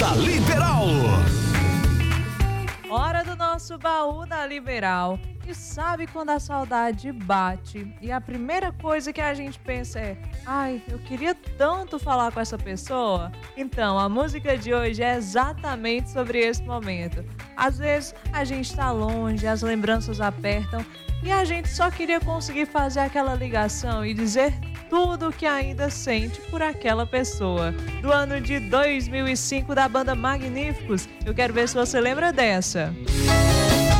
da Liberal. Hora do nosso baú da Liberal. E sabe quando a saudade bate e a primeira coisa que a gente pensa é: ai, eu queria tanto falar com essa pessoa? Então, a música de hoje é exatamente sobre esse momento. Às vezes a gente tá longe, as lembranças apertam e a gente só queria conseguir fazer aquela ligação e dizer tudo o que ainda sente por aquela pessoa. Do ano de 2005 da banda Magníficos, eu quero ver se você lembra dessa.